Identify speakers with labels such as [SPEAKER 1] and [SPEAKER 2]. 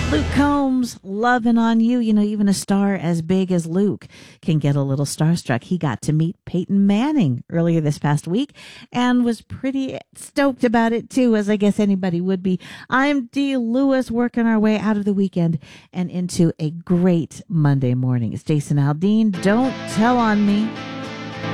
[SPEAKER 1] Luke Combs, loving on you. You know, even a star as big as Luke can get a little starstruck. He got to meet Peyton Manning earlier this past week and was pretty stoked about it too, as I guess anybody would be. I'm Dee Lewis, working our way out of the weekend and into a great Monday morning. It's Jason Aldean. Don't tell on me.